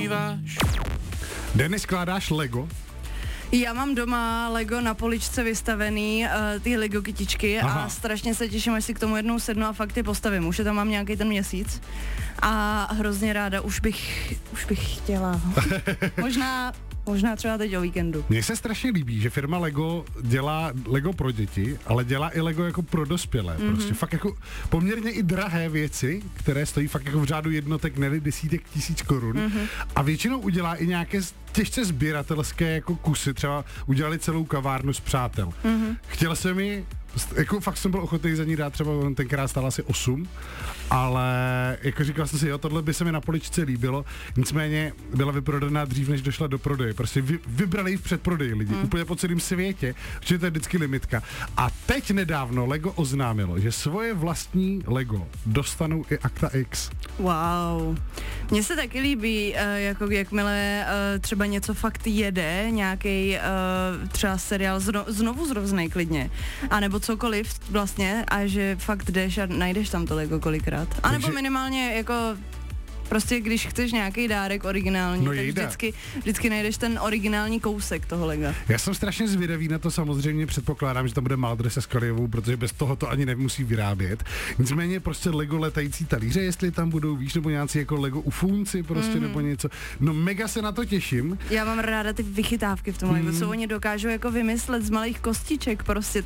usmíváš. Denny, skládáš Lego? Já mám doma Lego na poličce vystavený, ty Lego kytičky. Aha. A strašně se těším, až si k tomu jednou sednu a fakt je postavím. Už je tam mám nějaký ten měsíc a hrozně ráda, už bych chtěla. Možná třeba teď o víkendu. Mně se strašně líbí, že firma Lego dělá Lego pro děti, ale dělá i Lego jako pro dospělé. Prostě fakt jako poměrně i drahé věci, které stojí fakt jako v řádu jednotek, ne desítek tisíc korun. A většinou udělá i nějaké těžce sběratelské jako kusy. Třeba udělali celou kavárnu z přátel. Chtěl jsem mi jako fakt jsem byl ochotný za ní dát, třeba tenkrát stála asi 8, ale jako říkal jsem si, jo, tohle by se mi na poličce líbilo, nicméně byla vyprodaná dřív, než došla do prodeje. Prostě vybrali ji v předprodeji lidi, úplně po celém světě, protože to je vždycky limitka. A teď nedávno Lego oznámilo, že svoje vlastní Lego dostanou i Akta X. Wow. Mně se taky líbí, jako jakmile třeba něco fakt jede, nějaký třeba seriál znovu zroznej klidně, anebo cokoliv vlastně, a že fakt jdeš a najdeš tam to Lego kolikrát. A nebo minimálně jako prostě když chceš nějaký dárek originální, tak vždycky najdeš ten originální kousek toho Lega. Já jsem strašně zvědavý na to, samozřejmě předpokládám, že tam bude Maldry se Skaliovou, protože bez toho to ani nemusí vyrábět. Nicméně prostě Lego letající talíře, jestli tam budou, víš, nebo nějací jako Lego ufůnci prostě, nebo něco. No mega se na to těším. Já mám ráda ty vychytávky v tom Legu, co oni dokážou jako vymyslet z malých kostiček prostě,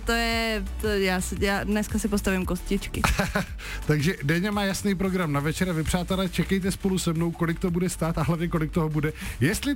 já dneska si postavím kostičky. Takže Déňa má jasný program na večer a vy, přátelé, čekejte spolu se mnou, kolik to bude stát a hlavně kolik toho bude. Jestli